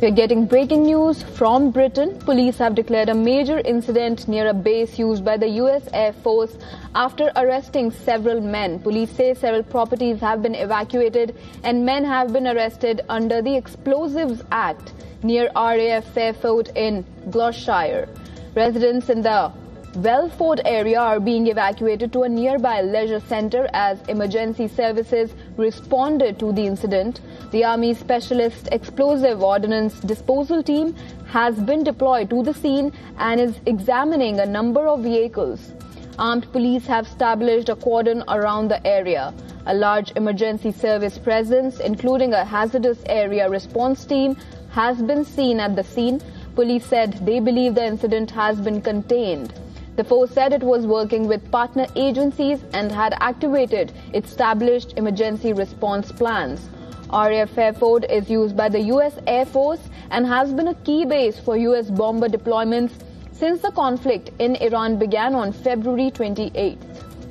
We're getting breaking news from Britain. Police have declared a major incident near a base used by the US Air Force after arresting several men. Police say several properties have been evacuated and men have been arrested under the Explosives Act near RAF Fairford in Gloucestershire. Residents in the Welford area are being evacuated to a nearby leisure centre as emergency services responded to the incident. The Army Specialist Explosive Ordnance Disposal Team has been deployed to the scene and is examining a number of vehicles. Armed police have established a cordon around the area. A large emergency service presence, including a hazardous area response team, has been seen at the scene. Police said they believe the incident has been contained. The force said it was working with partner agencies and had activated established emergency response plans. RAF Fairford is used by the US Air Force and has been a key base for US bomber deployments since the conflict in Iran began on February 28th.